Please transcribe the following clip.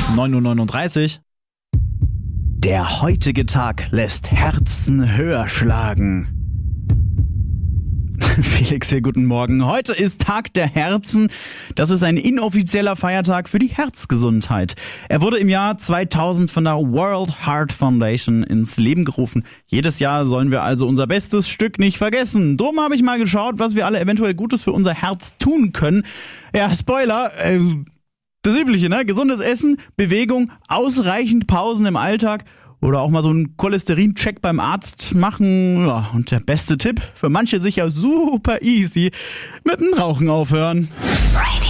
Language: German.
9:39 Uhr. Der heutige Tag lässt Herzen höher schlagen. Felix, hier guten Morgen. Heute ist Tag der Herzen. Das ist ein inoffizieller Feiertag für die Herzgesundheit. Er wurde im Jahr 2000 von der World Heart Foundation ins Leben gerufen. Jedes Jahr sollen wir also unser bestes Stück nicht vergessen. Drum habe ich mal geschaut, was wir alle eventuell Gutes für unser Herz tun können. Ja, Spoiler, das Übliche, ne? Gesundes Essen, Bewegung, ausreichend Pausen im Alltag oder auch mal so einen Cholesterincheck beim Arzt machen. Ja, und der beste Tipp, für manche sicher super easy, mit dem Rauchen aufhören. Radio.